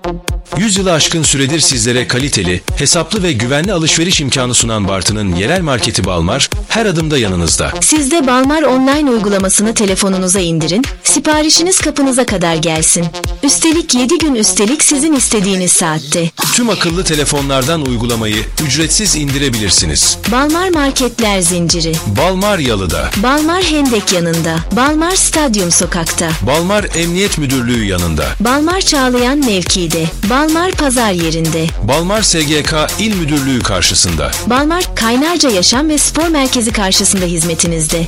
100 yılı aşkın süredir sizlere kaliteli, hesaplı ve güvenli alışveriş imkanı sunan Bartın'ın yerel marketi Balmar her adımda yanınızda. Siz de Balmar online uygulamasını telefonunuza indirin, siparişiniz kapınıza kadar gelsin. Üstelik 7 gün üstelik sizin istediğiniz saatte. Tüm akıllı telefonlardan uygulamayı ücretsiz indirebilirsiniz. Balmar Marketler Zinciri. Balmar Yalı'da. Balmar Hendek yanında. Balmar Stadyum Sokak'ta. Balmar Emniyet Müdürlüğü yanında. Balmar Çağlayan mevkide. Balmar Pazar yerinde. Balmar SGK İl Müdürlüğü karşısında. Balmar Kaynarca Yaşam ve Spor Merkezi karşısında hizmetinizde.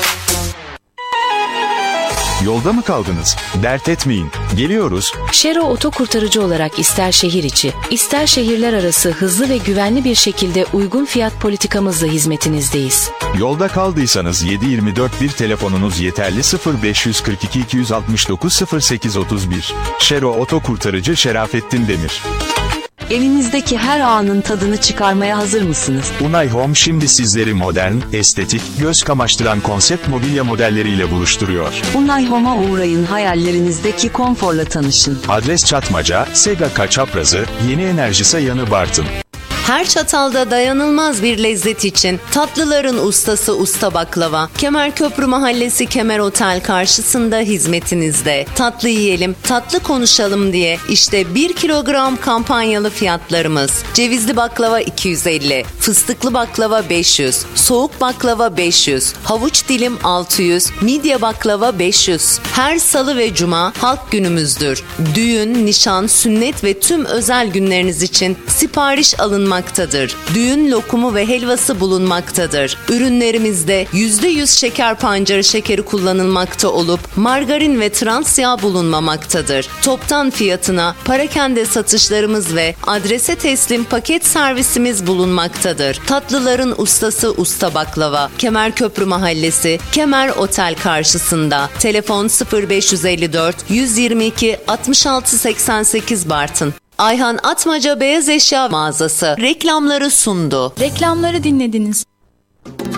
Yolda mı kaldınız? Dert etmeyin. Geliyoruz. Şero Oto Kurtarıcı olarak ister şehir içi, ister şehirler arası hızlı ve güvenli bir şekilde uygun fiyat politikamızla hizmetinizdeyiz. Yolda kaldıysanız 7/24 bir telefonunuz yeterli. 0542 269 0831. Şero Oto Kurtarıcı Şerafettin Demir. Evinizdeki her anın tadını çıkarmaya hazır mısınız? Unay Home şimdi sizleri modern, estetik, göz kamaştıran konsept mobilya modelleriyle buluşturuyor. Unay Home'a uğrayın, hayallerinizdeki konforla tanışın. Adres Çatmaca, Segaka Çaprazı, Yeni Enerjisa yanı Bartın. Her çatalda dayanılmaz bir lezzet için tatlıların ustası Usta Baklava, Kemerköprü Mahallesi Kemer Otel karşısında hizmetinizde. Tatlı yiyelim, tatlı konuşalım diye işte 1 kilogram kampanyalı fiyatlarımız. Cevizli baklava 250, fıstıklı baklava 500, soğuk baklava 500, havuç dilim 600, midye baklava 500. Her salı ve cuma halk günümüzdür. Düğün, nişan, sünnet ve tüm özel günleriniz için sipariş alınmaktadır. Düğün lokumu ve helvası bulunmaktadır. Ürünlerimizde %100 şeker pancarı şekeri kullanılmakta olup margarin ve trans yağ bulunmamaktadır. Toptan fiyatına parakende satışlarımız ve adrese teslim paket servisimiz bulunmaktadır. Tatlıların ustası Usta Baklava, Kemerköprü Mahallesi, Kemer Otel karşısında. Telefon 0554 122 66 88 Bartın. Ayhan Atmaca Beyaz Eşya Mağazası reklamları sundu. Reklamları dinlediniz.